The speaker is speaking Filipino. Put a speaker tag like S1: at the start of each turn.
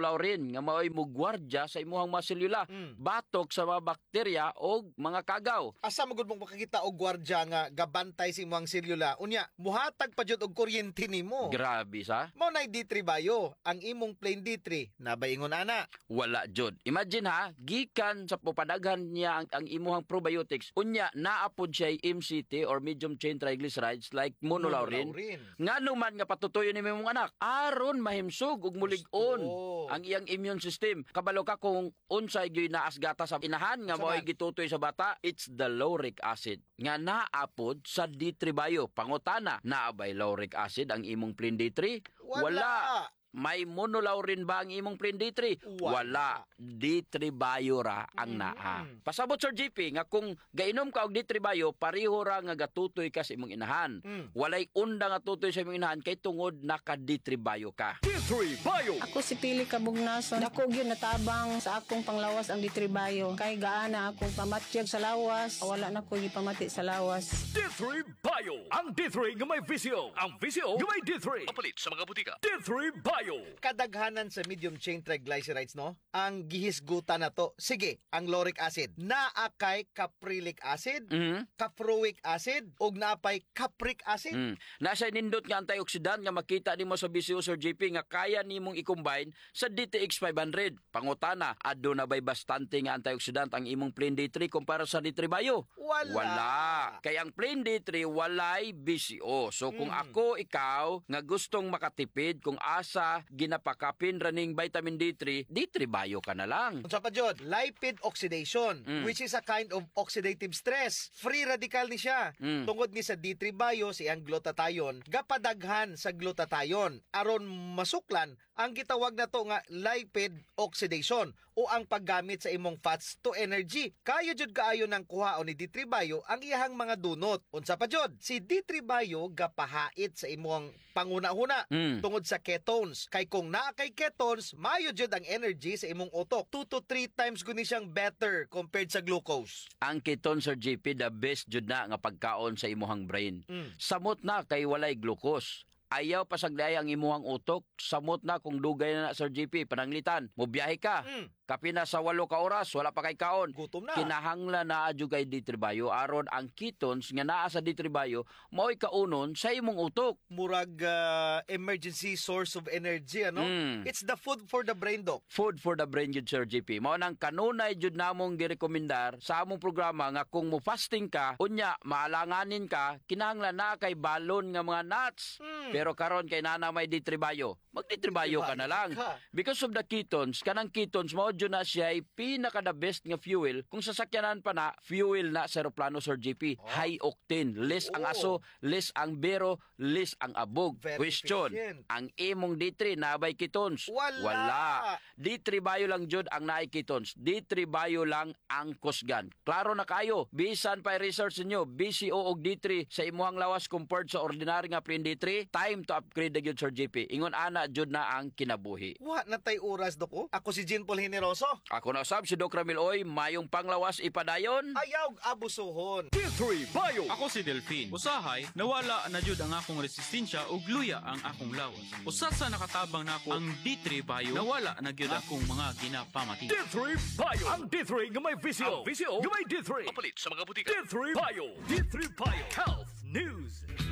S1: monolaurin nga mao'y mugwardya sa imuhang mga selula, batok sa mga bakterya o mga kagaw.
S2: Asa magud mong makakita og gwardya nga gabantay sa imong selula? Unya, muhatag pa jud og kuryente nimo.
S1: Grabe sa?
S2: Mao nay D3 Bio, ang imong plain D3 nabaingon ana.
S1: Wala jud. Imagine ha, gikan sa pupadaghan niya ang imuhang probiotics, unya naapod siya MCT or medium chain triglycerides like monolaurin. Ngano man nga patutoyo ni imong anak, aron mahimsog ug mulig-on ang iyang immune system. Kabalo ka kung unsay gyud naas gata sa inahan nga mo'y gitutoy sa bata, it's the lauric acid nga naapod sa D3 Bio. Pangutana, naabay lauric acid ang imong plain D3? Wala. May monolaurin ba ang imong plain D3? Wala. D3 Bio ra ang naa. Pasabot Sir GP nga kung gainom ka og D3 Bio, pareho ra nga gatutoy ka sa imong inahan. Walay unda nga tutoy sa imong inahan kay tungod naka D3 Bio ka.
S3: D3 Bio.
S4: Ako si Pili Kabugnason. Dako gyud natabang sa akong panglawas ang D3 Bio. Kay gaana akong pamatyag sa lawas. Wala na ko gipamati sa lawas.
S3: D3 Bio. Ang D3 nga may visyo. Ang visyo nga may D3. Mapalit sa mga butika. D3 Bio.
S2: Kadaghanan sa medium chain triglycerides, no? Ang gihisgutan na to. Sige, ang lauric acid. Naakay caprylic acid, caproic acid, ug naapay capric acid.
S1: Nasa nindot nga antioxidant nga makita nimo sa BCO Sir JP nga kaya nimong i-combine sa DTX 500. Pangutana, adto na bay bastante nga antioxidant ang imong plain D3 kumpara sa D3 Bio? Wala. Kaya ang plain D3 walay BCO. So kung ako, ikaw, nga gustong makatipid kung asa ginapakapin raning vitamin D3, D3 Bio ka na lang.
S2: Unsa pa jud? Lipid oxidation, which is a kind of oxidative stress. Free radical ni siya. Tungod ni sa D3 Bio si ang glutathione, gapadaghan sa glutathione aron masuklan ang gitawag na to nga lipid oxidation o ang paggamit sa imong fats to energy. Kayo jud kaayo nang kuhaon ni D3 Bio ang iyang mga dunot. Unsa pa jud? Si D3 Bio gapahait sa imong panguna-huna tungod sa ketones. Kay kung naa kay ketones, mayo jud ang energy sa imong utok. 2 to 3 times guni siyang better compared sa glucose.
S1: Ang ketone Sir JP the best jud na nga pagkaon sa imuhang brain. Samot na kay walay glucose. Ayaw pasaglay ang imuhang utok, samot na kung dugay na Sir JP pananglitan. Mobiyahe ka. Kapina sa 8 ka oras, wala pa kay kaon.
S2: Gutom na.
S1: Kinahanglan na adyo kay D3 Bio aron ang ketones nga naa sa D3 Bio mao'y kaunon sa imong utok.
S2: Murag emergency source of energy, ano? It's the food for the brain, Doc.
S1: Food for the brain jud Sir JP. Mao nang kanunay jud namong girekomendar sa among programa nga kung mo fasting ka, unya maalanganin ka, kinahanglan na kay balon nga mga nuts. Pero karon kay nana may D3 Bio, mag D3 Bio ka na lang. Because of the ketones, kanang ketones mao jud na siya ay pinaka the best nga fuel. Kung sasakyanan pa na, fuel na sa aeroplano Sir JP. High octane, less ang aso, less ang bero, less ang abog.
S2: Very
S1: Question,
S2: efficient.
S1: ang imong D3 nabay ketones?
S2: Wala.
S1: D3 Bio lang jud ang naay ketones. D3 Bio lang ang kusgan. Klaro na kayo. Bisan pa research niyo, BCO og D3 sa imuhang lawas compared sa ordinary nga plain D3, time to upgrade na jud Sir JP. Ingon ana jud na ang kinabuhi.
S2: Wa na tay oras, Doc. Oh. Ako si Jean Paul Generoso.
S1: Ako na usab si Doc Ramil Oy, mayong panglawas ipadayon.
S2: Ayaw abusuhon.
S3: D3 Bio.
S5: Ako si Delphine. Usahay, nawala na jud ang akong resistensya ug luya ang akong lawas. Usa sa nakatabang nako ang D3 Bio, nawala na gyud akong mga ginapamati.
S3: D3 Bio. Ang D3 nga may visyo. Ang visyo nga may D3. Mapalit sa mga butika. D3 Bio. D3 Bio. Health News.